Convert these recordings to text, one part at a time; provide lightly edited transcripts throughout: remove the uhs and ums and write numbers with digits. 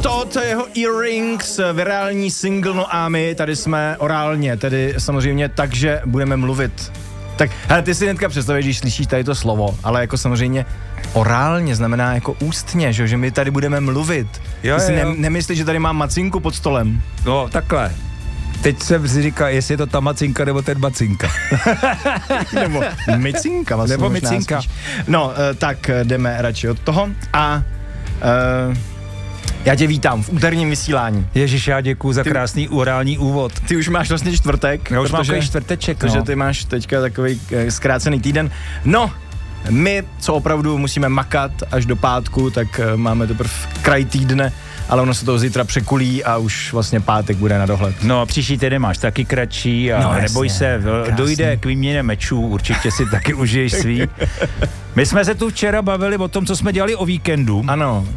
to je jeho Earrings, virální single, no a my tady jsme orálně, tedy samozřejmě tak, že budeme mluvit. Tak, hele, ty si hnedka představíš, když slyšíš tady to slovo, ale jako samozřejmě orálně znamená jako ústně, že my tady budeme mluvit. Jo, ty si jo. nemyslíš, že tady mám macinku pod stolem? No, takhle. Teď jsem si říkal, jestli je to ta macinka nebo ten macinka. Nebo micinka vlastně. Nebo micinka. Spíš. No, tak jdeme radši od toho a já tě vítám v úterním vysílání. Ježiš, já děkuju za krásný orální úvod. Ty už máš vlastně čtvrtek. Já už mám čtvrteček, protože ty máš teďka takový zkrácený týden. No, my, co opravdu musíme makat až do pátku, tak máme teprve kraj týdne, ale ono se to zítra překulí a už vlastně pátek bude na dohled. No a příští týden máš taky kratší a no, neboj se, dojde k výměně mečů, určitě si taky užiješ svý. My jsme se tu včera bavili o tom, co jsme dělali o víkendu. Ano.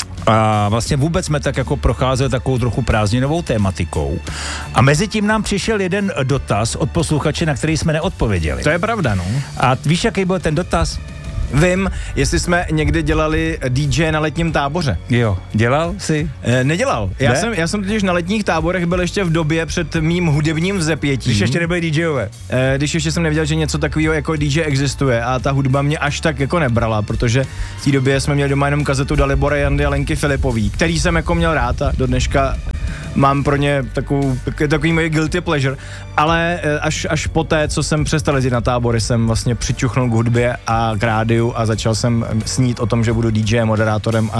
A vlastně vůbec jsme tak jako procházeli takovou trochu prázdninovou tématikou. A mezi tím nám přišel jeden dotaz od posluchače, na který jsme neodpověděli. To je pravda, no. A víš, jaký byl ten dotaz? Vím, jestli jsme někdy dělali DJ na letním táboře. Jo, dělal jsi? Nedělal. Já jsem totiž na letních táborech byl ještě v době před mým hudebním vzepětím. Když ještě nebyli DJové. Když ještě jsem nevěděl, že něco takového jako DJ existuje a ta hudba mě až tak jako nebrala, protože v té době jsme měli doma jenom kazetu Dalibora Jandy a Lenky Filipový, který jsem jako měl rád a do dneška mám pro ně takový můj guilty pleasure, ale až poté, co jsem přestal jezdit na tábory, jsem vlastně přičuchnul k hudbě a k rádiu a začal jsem snít o tom, že budu DJ, moderátorem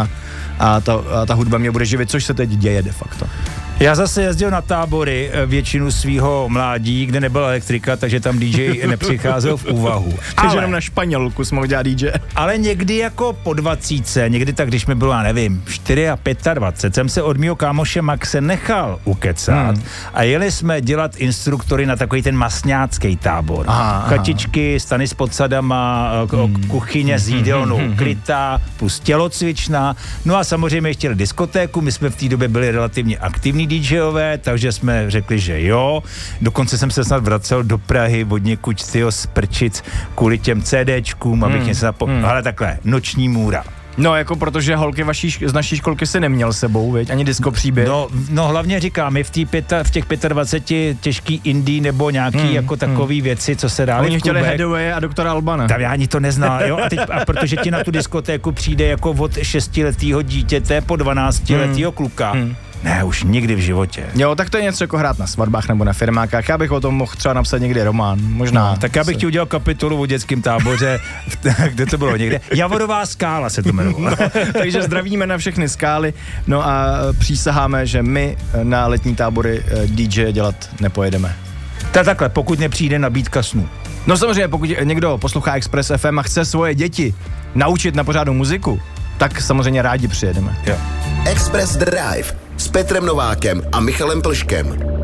a ta hudba mě bude živit, což se teď děje de facto. Já zase jezdil na tábory většinu svýho mládí, kde nebyla elektrika, takže tam DJ nepřicházel v úvahu. Takže jenom na Španělku jsme udělali DJ. Ale někdy jako po 20, někdy tak, když mi bylo, já nevím, 4 a 25, jsem se od mýho kámoše Maxe nechal ukecat a jeli jsme dělat instruktory na takový ten masňácký tábor. Chatičky, stany s podsadama, kuchyně s jídelnou krytá, plus tělocvična. No a samozřejmě chtěli diskotéku, my jsme v té době byli relativně aktivní DJové, takže jsme řekli, že jo. Dokonce jsem se snad vracel do Prahy od někud z Prčic kvůli těm CDčkům, abych něco ale takhle, noční můra. No, jako protože holky z naší školky si neměl sebou, viď? Ani disco příběh. No hlavně říkám, my v těch 25 těžký indie nebo nějaký jako takový věci, co se dály. Oni chtěli Hathaway a doktora Albana. Tam já ani to neznal, jo? A protože ti na tu diskotéku přijde jako od 6letého dítěte po 12letého kluka. Ne, už nikdy v životě. Jo, tak to je něco jako hrát na svatbách nebo na firmákách. Já bych o tom mohl třeba napsat někdy román, možná. No, tak já bych ti udělal kapitolu o dětském táboře, kde to bylo někde. Javorová skála se to jmenovalo. No, takže zdravíme na všechny skály, no a přísaháme, že my na letní tábory DJ dělat nepojedeme. Takhle, pokud nepřijde nabídka snů. No samozřejmě, pokud někdo poslouchá Express FM a chce svoje děti naučit na pořádnou muziku, tak samozřejmě rádi přijedeme. Jo. Express Drive s Petrem Novákem a Michalem Plškem.